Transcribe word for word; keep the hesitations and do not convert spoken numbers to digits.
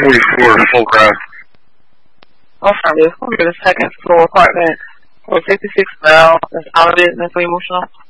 forty-four, full ground. Affirmative. We'll get a second floor apartment for fifty-six Bell. That's out of business. We emotional.